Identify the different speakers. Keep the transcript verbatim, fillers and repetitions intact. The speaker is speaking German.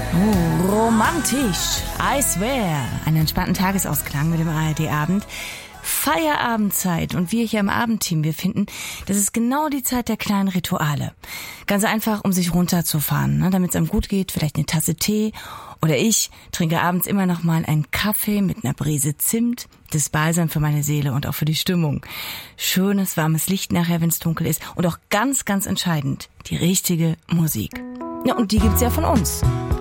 Speaker 1: Oh, romantisch. I swear. Einen entspannten Tagesausklang mit dem A R D-Abend. Feierabendzeit. Und wir hier im Abendteam, wir finden, das ist genau die Zeit der kleinen Rituale. Ganz einfach, um sich runterzufahren, ne, damit es einem gut geht. Vielleicht eine Tasse Tee. Oder ich trinke abends immer noch mal einen Kaffee mit einer Prise Zimt. Das ist Balsam für meine Seele und auch für die Stimmung. Schönes, warmes Licht nachher, wenn es dunkel ist. Und auch ganz, ganz entscheidend, die richtige Musik. Ja, und die gibt's ja von uns.